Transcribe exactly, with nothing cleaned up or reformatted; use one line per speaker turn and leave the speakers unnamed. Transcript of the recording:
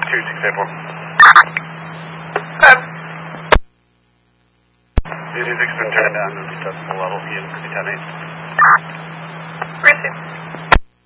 two six eight four. two two six been turned down to decibel level, Ian, ten eight.